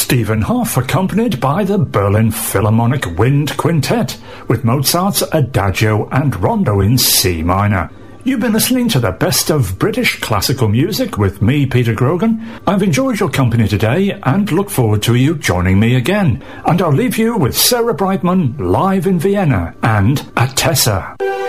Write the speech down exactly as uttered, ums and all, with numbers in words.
Stephen Hoff, accompanied by the Berlin Philharmonic Wind Quintet, with Mozart's Adagio and Rondo in C minor. You've been listening to the best of British classical music with me, Peter Grogan. I've enjoyed your company today and look forward to you joining me again. And I'll leave you with Sarah Brightman live in Vienna and At Tessa.